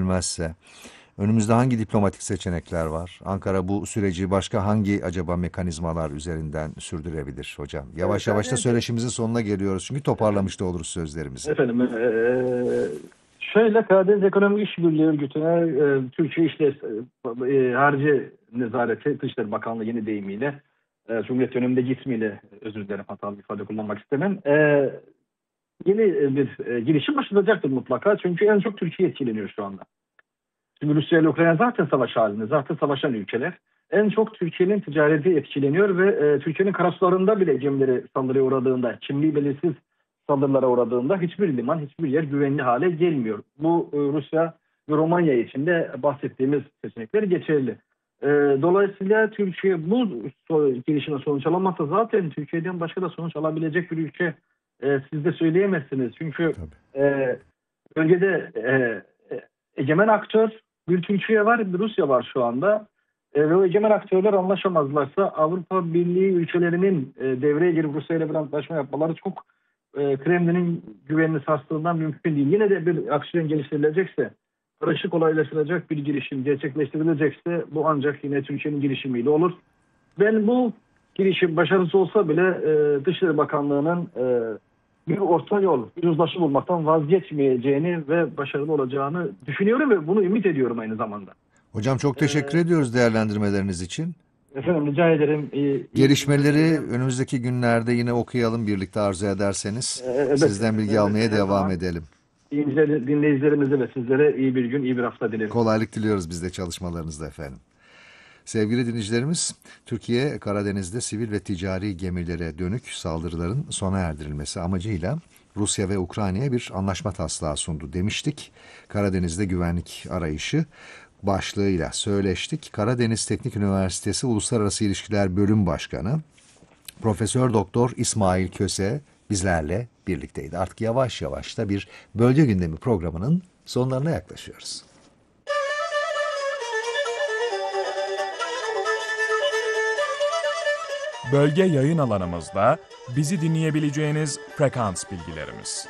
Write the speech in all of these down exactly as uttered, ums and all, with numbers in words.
çözülmezse önümüzde hangi diplomatik seçenekler var? Ankara bu süreci başka hangi acaba mekanizmalar üzerinden sürdürebilir hocam? Yavaş Evet, yavaş da yani, söyleşimizin sonuna geliyoruz. Çünkü efendim, toparlamış da oluruz sözlerimizi. efendim eee, şöyle Karadeniz Ekonomik İşbirliği Örgütü'ne eee, Türkiye İşte eee, Harici Nezareti, Dışişleri Bakanlığı yeni deyimiyle, eee, Cumhuriyet dönemindeki ismiyle, özür dilerim hatalı bir ifade kullanmak istemem. Eee, yeni bir eee, girişim başlatacaktır mutlaka. Çünkü en çok Türkiye etkileniyor şu anda. Çünkü Rusya ile Ukrayna zaten savaş halinde, zaten savaşan ülkeler. En çok Türkiye'nin ticareti etkileniyor ve e, Türkiye'nin karasularında bile gemileri saldırıya uğradığında, kimliği belirsiz saldırılara uğradığında hiçbir liman, hiçbir yer güvenli hale gelmiyor. Bu e, Rusya ve Romanya için de bahsettiğimiz seçenekler geçerli. E, dolayısıyla Türkiye bu so girişime sonuç alamazsa zaten Türkiye'den başka da sonuç alabilecek bir ülke e, siz de söyleyemezsiniz. Çünkü e, bölgede e, egemen aktör bir Türkiye var, bir Rusya var şu anda. E, ve o egemen aktörler anlaşamazlarsa Avrupa Birliği ülkelerinin e, devreye girip Rusya ile bir antlaşma yapmaları çok e, Kremlin'in güvenini sarstığından mümkün değil. Yine de bir aksiyon geliştirilecekse, karışık kolaylaştıracak bir girişim gerçekleştirilecekse bu ancak yine Türkiye'nin girişimiyle olur. Ben bu girişim başarısız olsa bile e, Dışişleri Bakanlığı'nın e, bir orta yol, bir uzlaşı bulmaktan vazgeçmeyeceğini ve başarılı olacağını düşünüyorum ve bunu ümit ediyorum aynı zamanda. Hocam çok teşekkür Ee, ediyoruz değerlendirmeleriniz için. efendim rica ederim. İyi, iyi günler Gelişmeleri diliyorum. önümüzdeki günlerde yine okuyalım birlikte arzu ederseniz. Ee, elbette Sizden efendim, bilgi almaya elbette her devam zaman. edelim. İyi dinleyicilerimize ve sizlere iyi bir gün, iyi bir hafta dilerim. Kolaylık diliyoruz biz de çalışmalarınızda efendim. Sevgili dinleyicilerimiz, Türkiye Karadeniz'de sivil ve ticari gemilere dönük saldırıların sona erdirilmesi amacıyla Rusya ve Ukrayna'ya bir anlaşma taslağı sundu demiştik. Karadeniz'de güvenlik arayışı başlığıyla söyleştik. Karadeniz Teknik Üniversitesi Uluslararası İlişkiler Bölüm Başkanı Profesör Doktor İsmail Köse bizlerle birlikteydi. Artık yavaş yavaş da bir bölge gündemi programının sonlarına yaklaşıyoruz. Bölge yayın alanımızda bizi dinleyebileceğiniz frekans bilgilerimiz.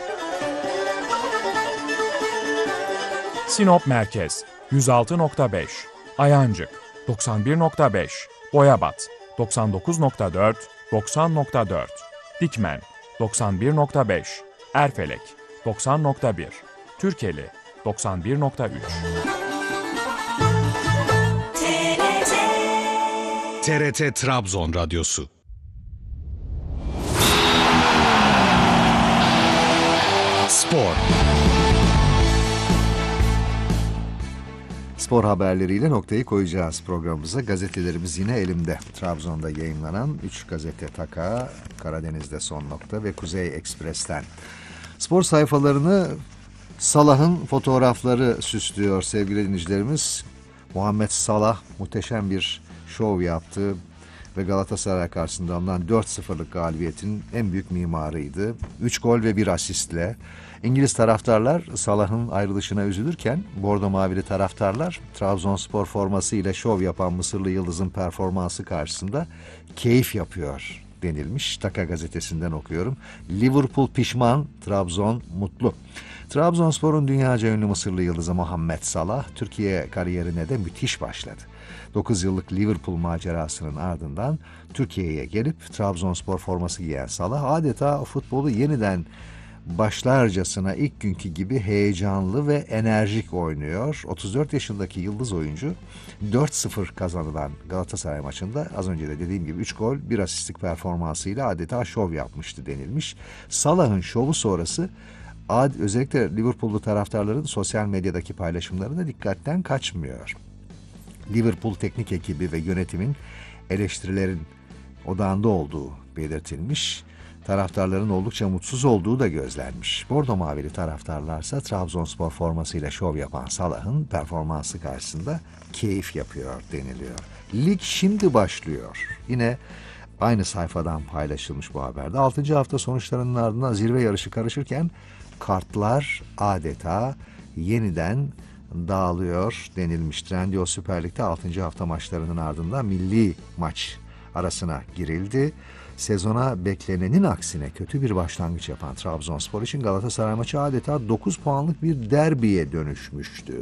Sinop Merkez yüz altı nokta beş, Ayancık doksan bir nokta beş, Boyabat doksan dokuz nokta dört, doksan nokta dört, Dikmen doksan bir nokta beş, Erfelek doksan nokta bir, Türkeli doksan bir nokta üç. T R T Trabzon Radyosu. Spor. Spor haberleriyle noktayı koyacağız programımıza. Gazetelerimiz yine elimde. Trabzon'da yayınlanan üç gazete Taka, Karadeniz'de Son Nokta ve Kuzey Ekspres'ten. Spor sayfalarını Salah'ın fotoğrafları süslüyor sevgili dinleyicilerimiz. Muhammed Salah muhteşem bir şov yaptı ve Galatasaray karşısında alınan dört sıfırlık galibiyetin en büyük mimarıydı. üç gol ve bir asistle. İngiliz taraftarlar Salah'ın ayrılışına üzülürken Bordo Mavili taraftarlar Trabzonspor formasıyla şov yapan Mısırlı Yıldız'ın performansı karşısında keyif yapıyor denilmiş. Taka gazetesinden okuyorum. Liverpool pişman, Trabzon mutlu. Trabzonspor'un dünyaca ünlü Mısırlı Yıldızı Muhammed Salah Türkiye kariyerine de müthiş başladı. dokuz yıllık Liverpool macerasının ardından Türkiye'ye gelip Trabzonspor forması giyen Salah adeta futbolu yeniden başlarcasına ilk günkü gibi heyecanlı ve enerjik oynuyor. otuz dört yaşındaki yıldız oyuncu dört sıfır kazanılan Galatasaray maçında az önce de dediğim gibi üç gol bir asistlik performansıyla adeta şov yapmıştı denilmiş. Salah'ın şovu sonrası özellikle Liverpool'lu taraftarların sosyal medyadaki paylaşımlarına dikkatten kaçmıyor. Liverpool teknik ekibi ve yönetimin eleştirilerin odağında olduğu belirtilmiş. Taraftarların oldukça mutsuz olduğu da gözlenmiş. Bordo Mavili taraftarlarsa Trabzonspor formasıyla şov yapan Salah'ın performansı karşısında keyif yapıyor deniliyor. Lig şimdi başlıyor. Yine aynı sayfadan paylaşılmış bu haberde. altıncı hafta sonuçlarının ardından zirve yarışı karışırken kartlar adeta yeniden dağılıyor denilmiş. Trendyol Süper Lig'de altıncı hafta maçlarının ardından milli maç arasına girildi. Sezona beklenenin aksine kötü bir başlangıç yapan Trabzonspor için Galatasaray maçı adeta dokuz puanlık bir derbiye dönüşmüştü.